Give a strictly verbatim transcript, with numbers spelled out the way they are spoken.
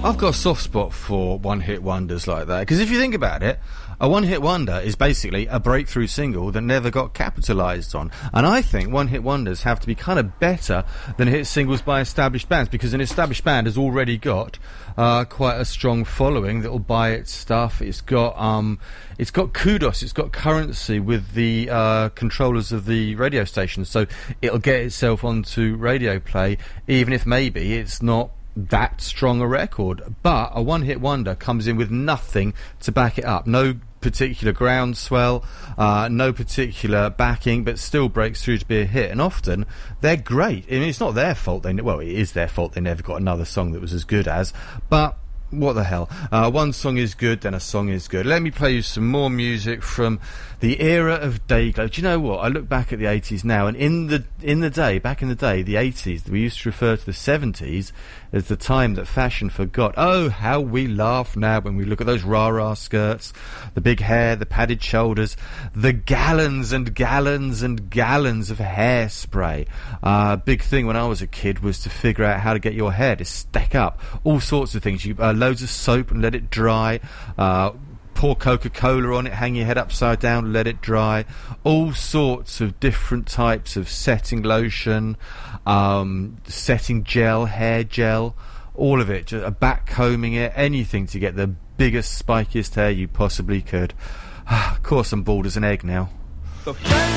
I've got a soft spot for one-hit wonders like that, because if you think about it, a one-hit wonder is basically a breakthrough single that never got capitalised on. And I think one-hit wonders have to be kind of better than hit singles by established bands, because an established band has already got uh, quite a strong following that will buy its stuff. It's got um, it's got kudos, it's got currency with the uh, controllers of the radio station, so it'll get itself onto radio play, even if maybe it's not that strong a record. But a one-hit wonder comes in with nothing to back it up, no particular groundswell, uh, no particular backing, but still breaks through to be a hit. And often they're great. I mean, it's not their fault. They well, it is their fault they never got another song that was as good as. But what the hell? Uh, one song is good, then a song is good. Let me play you some more music from the era of Dayglow. Do you know what? I look back at the eighties now, and in the in the day, back in the day, the eighties, we used to refer to the seventies as the time that fashion forgot. Oh, how we laugh now when we look at those rah-rah skirts, the big hair, the padded shoulders, the gallons and gallons and gallons of hairspray. Uh, big thing when I was a kid was to figure out how to get your hair to stack up. All sorts of things. You, uh, loads of soap and let it dry. Uh, pour Coca-Cola on it, hang your head upside down, let it dry. All sorts of different types of setting lotion, um, setting gel, hair gel, all of it, just a back combing it, anything to get the biggest, spikiest hair you possibly could. Of course I'm bald as an egg now.